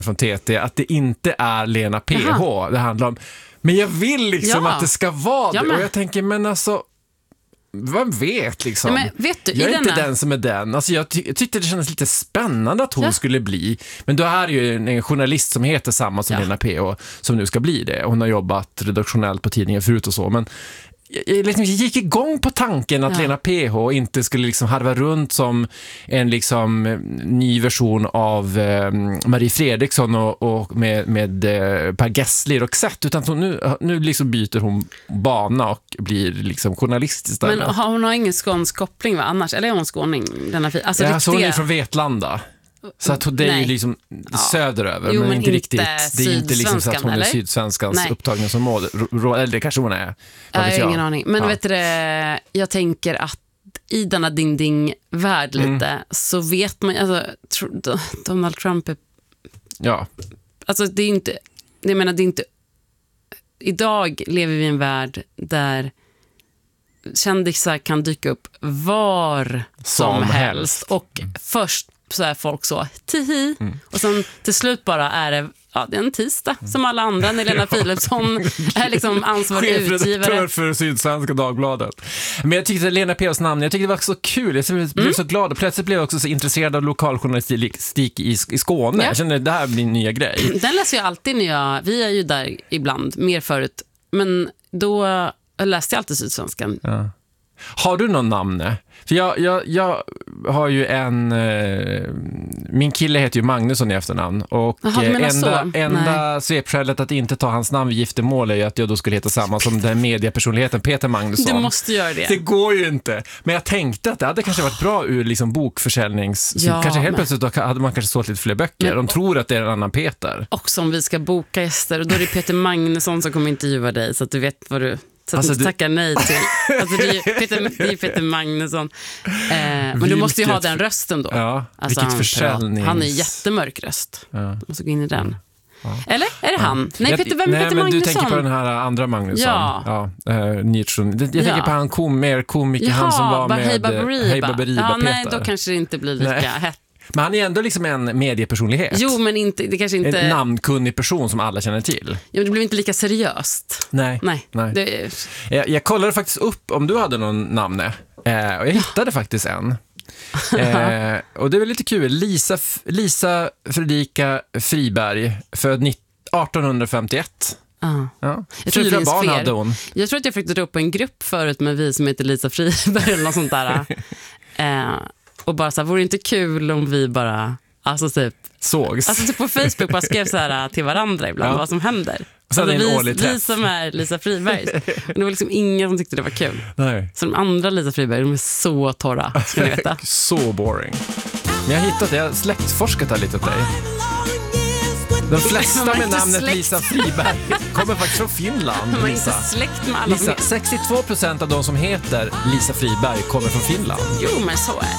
från TT att det inte är Lena PH. Aha. Det handlar om, men jag vill liksom att det ska vara det. Och jag tänker, men alltså, vad vet liksom? Ja, men vet du, jag är inte den som är den. Alltså jag tyckte det kändes lite spännande att hon skulle bli. Men då är det ju en journalist som heter samma som Lena PH som nu ska bli det. Hon har jobbat redaktionellt på tidningen förut och så, men jag gick igång på tanken att Lena PH inte skulle liksom harva runt som en liksom ny version av Marie Fredriksson och med Per Gessle Roxette, utan nu liksom byter hon bana och blir liksom journalist istället. Men hon har ingen skånsk koppling, va, annars? Eller är hon skåning? Alltså, så hon är från Vetlanda. Så att det är ju liksom söderöver, men inte riktigt. Det är inte liksom så att hon är sydsvenskans upptagningsområde. Eller det kanske hon är. Jag har ingen aning. Men vet du, jag tänker att i denna ding-ding-värld lite så vet man, alltså Donald Trump är... Ja. Alltså det är inte... Jag menar, det är inte... Idag lever vi i en värld där kändisar kan dyka upp var som helst. Och först så är folk så tihi. Och sen till slut bara är det det är en tisdag som alla andra när Lena Philipsson är liksom ansvarig utgivare för Sydsvenska Dagbladet. Men jag tyckte Lena P.s namn, jag tyckte det var så kul. Jag blev så glad och plötsligt blev jag också så intresserad av lokaljournalistik i Skåne. Jag kände det här blir en nya grej. Den läser jag alltid när vi är ju där ibland, mer förut. Men då läste jag alltid Sydsvenskan. Ja. Har du någon namn? För jag har ju min kille heter ju Magnusson i efternamn. Och enda svepskälet att inte ta hans namn vid giftermål är ju att jag då skulle heta samma som den mediepersonligheten Peter Magnusson. Du måste göra det. Det går ju inte. Men jag tänkte att det hade kanske varit bra ur liksom bokförsäljnings... kanske helt plötsligt då hade man kanske sålt lite fler böcker. De tror att det är en annan Peter. Också om vi ska boka gäster, och då är det Peter Magnusson som kommer intervjua dig, så att du vet vad du... Så att du tackar nej till. Alltså det är Peter Magnusson. Men du måste ju ha den rösten då. Ja, alltså han är jättemörk röst. Du måste gå in i den. Ja. Eller? Är det han? Nej, Peter Magnusson. Du tänker på den här andra Magnusson. Nitschon. Jag tänker på han komiker, han som var med Hej Baberiba Peter. Nej, då kanske det inte blir lika hett. Men han är ändå liksom en mediepersonlighet. Jo, men det kanske inte... En namnkunnig person som alla känner till. Ja, men det blev inte lika seriöst. Nej. Jag kollade faktiskt upp om du hade någon namn. Och jag hittade faktiskt en. Och det är väl lite kul. Lisa Fredrika Friberg, född 1851. Ja. 4 barn hade hon. Jag tror att jag fick dra upp en grupp förut med vi som heter Lisa Friberg eller något sånt där. Och bara så här, vore det inte kul om vi bara sågs. Alltså typ på Facebook bara skrev så här till varandra ibland vad som händer. Så alltså vi som är Lisa Friberg. Men det var liksom ingen som tyckte det var kul. Nej. Så de andra Lisa Friberg, de är så torra, ska ni veta. Så boring. Men jag har hittat det, jag har släktforskat här lite åt dig. De flesta med namnet Lisa Friberg kommer faktiskt från Finland. Man är inte släkt med alla. 62% av de som heter Lisa Friberg kommer från Finland. Jo, men så är det.